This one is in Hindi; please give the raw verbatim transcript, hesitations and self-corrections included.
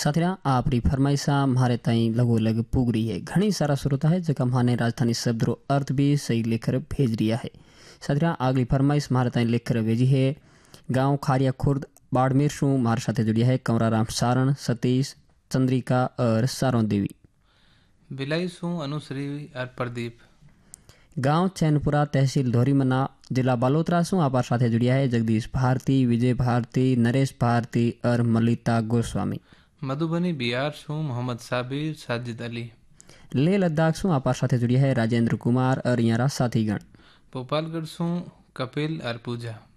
साथिया आपरी फरमाइशा म्हारे ताई लगो लग पुग रही है। घनी सारा श्रोता है जगह म्हाने राजधानी शब्द रो अर्थ भी सही लिखकर भेज रिया है। साथिया अगली फरमाइश म्हारे ताई लिखकर भेजी है। गांव खारिया खुर्द बाड़मेर शू हमारे साथ जुड़िया है कंवराराम सारण, सतीश, चंद्रिका और सारों देवी। बिलाई शू अनुश्री और प्रदीप। गांव चैनपुरा तहसील धोरीमना जिला बालोतरा शू आप साथ जुड़िया है जगदीश भारती, विजय भारती, नरेश भारती और मलिता गोस्वामी। मधुबनी बिहार शू मोहम्मद साबिर, साजिद अली। लेह लद्दाख शू आप साथ जुड़िया है राजेंद्र कुमार और यारा साथीगण। भोपालगढ़ शू कपिल और पूजा।